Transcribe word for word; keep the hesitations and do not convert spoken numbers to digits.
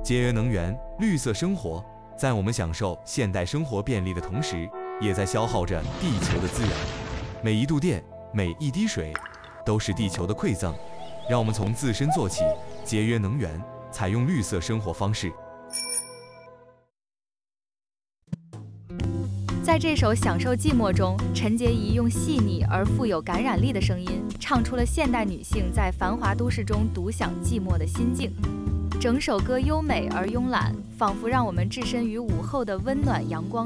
节约能源、绿色生活，在我们享受现代生活便利的同时，也在消耗着地球的资源。每一度电，每一滴水，都是地球的馈赠。让我们从自身做起，节约能源，采用绿色生活方式。 在这首《享受寂寞》中，陈洁仪用细腻而富有感染力的声音，唱出了现代女性在繁华都市中独享寂寞的心境。整首歌优美而慵懒，仿佛让我们置身于午后的温暖阳光